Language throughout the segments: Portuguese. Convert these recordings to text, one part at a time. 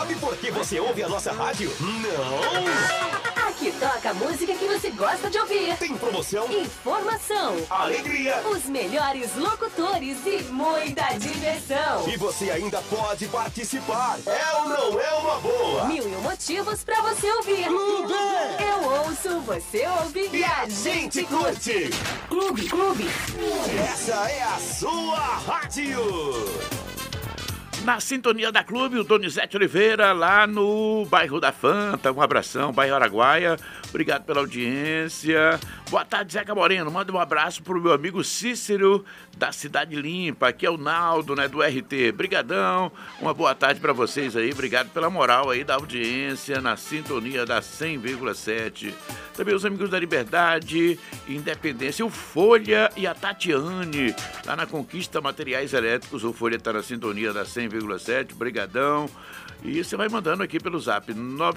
Sabe por que você ouve a nossa rádio? Não! Aqui toca a música que você gosta de ouvir. Tem promoção, Informação, alegria, os melhores locutores e muita diversão. e você ainda pode participar. É ou não é uma boa? 1001 motivos pra você ouvir. Clube! Eu ouço, você ouve E a gente curte! Clube. Essa é a sua rádio! Na sintonia da Clube, o Donizete Oliveira, lá no bairro da Fanta. Um abração, bairro Araguaia. Obrigado pela audiência. Boa tarde, Zeca Moreno. Manda um abraço pro meu amigo Cícero, da Cidade Limpa. Aqui é o Naldo, né, do RT. Brigadão. Uma boa tarde para vocês aí. Obrigado pela moral aí da audiência na sintonia da 100,7. Também os amigos da Liberdade, Independência, o Folha e a Tatiane, lá na Conquista Materiais Elétricos. O Folha está na sintonia da 100,7. Brigadão. E você vai mandando aqui pelo zap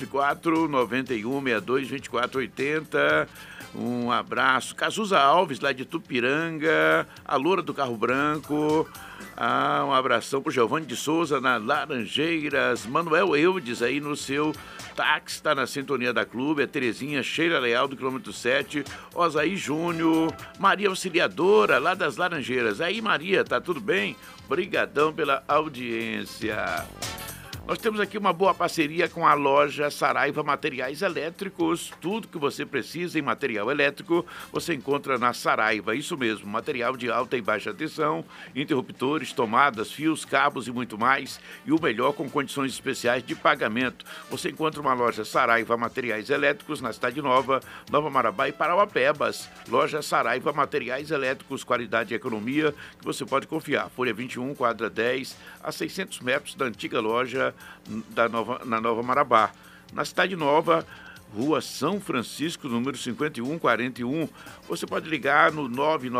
9491622480. Um abraço. Cazuza Alves, lá de Tupiranga. A Loura do Carro Branco. Um abração pro Giovanni de Souza, na Laranjeiras. Manuel Eudes, aí no seu táxi, está na sintonia da Clube. A Terezinha Sheila Leal, do quilômetro 7. Osaí Júnior. Maria Auxiliadora, lá das Laranjeiras. Aí, Maria, tá tudo bem? Obrigadão pela audiência. Nós temos aqui uma boa parceria com a loja Saraiva Materiais Elétricos. Tudo que você precisa em material elétrico, você encontra na Saraiva. Isso mesmo, material de alta e baixa tensão, interruptores, tomadas, fios, cabos e muito mais. E o melhor com condições especiais de pagamento. Você encontra uma loja Saraiva Materiais Elétricos na Cidade Nova, Nova Marabá e Parauapebas. Loja Saraiva Materiais Elétricos, qualidade e economia que você pode confiar. Folha 21, quadra 10, a 600 metros da antiga loja na Nova Marabá. Na Cidade Nova, Rua São Francisco, número 5141. Você pode ligar no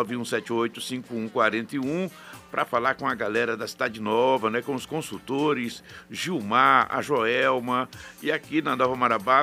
991785141 para falar com a galera da Cidade Nova, né, com os consultores, Gilmar, a Joelma. E aqui na Nova Marabá,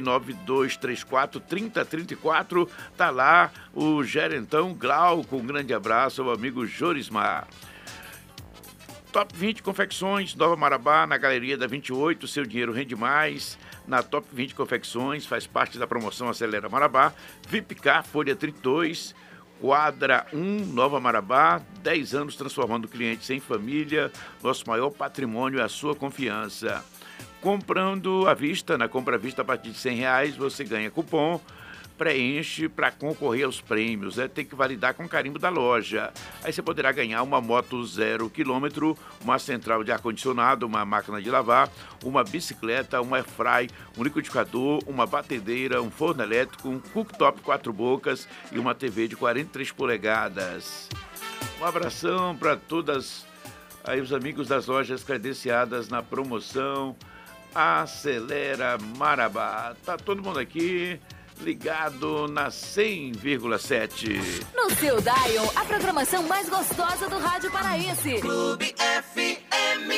992343034, tá lá o gerentão Glauco. Um grande abraço ao amigo Jorismar. Top 20 Confecções, Nova Marabá, na Galeria da 28, seu dinheiro rende mais. Na Top 20 Confecções, faz parte da promoção Acelera Marabá. Vipcar, Folha 32, quadra 1, Nova Marabá. 10 anos transformando clientes em família. Nosso maior patrimônio é a sua confiança. Comprando à vista, na compra à vista a partir de R$100, você ganha cupom. Preenche para concorrer aos prêmios, tem que validar com carimbo da loja. Aí você poderá ganhar uma moto 0 km, uma central de ar-condicionado, uma máquina de lavar, uma bicicleta, um airfry, um liquidificador, uma batedeira, um forno elétrico, um cooktop 4 bocas e uma TV de 43 polegadas. Um abração para todas aí os amigos das lojas credenciadas na promoção Acelera Marabá. Tá todo mundo aqui ligado na 100,7. No seu dial, a programação mais gostosa do rádio paraense. Clube FM.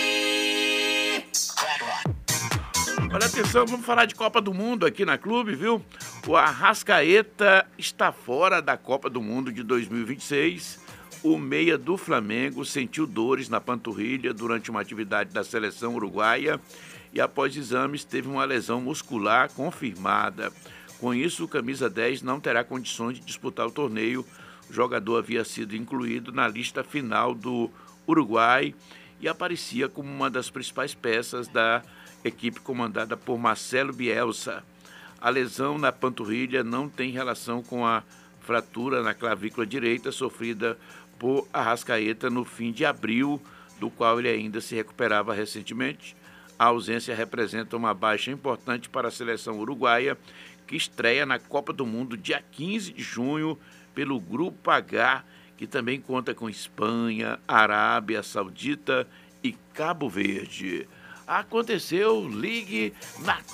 Olha, atenção, vamos falar de Copa do Mundo aqui na Clube, viu? O Arrascaeta está fora da Copa do Mundo de 2026. O meia do Flamengo sentiu dores na panturrilha durante uma atividade da seleção uruguaia e após exames teve uma lesão muscular confirmada. Com isso, o camisa 10 não terá condições de disputar o torneio. O jogador havia sido incluído na lista final do Uruguai e aparecia como uma das principais peças da equipe comandada por Marcelo Bielsa. A lesão na panturrilha não tem relação com a fratura na clavícula direita sofrida por Arrascaeta no fim de abril, do qual ele ainda se recuperava recentemente. A ausência representa uma baixa importante para a seleção uruguaia, que estreia na Copa do Mundo dia 15 de junho pelo Grupo H, que também conta com Espanha, Arábia Saudita e Cabo Verde. Aconteceu, ligue na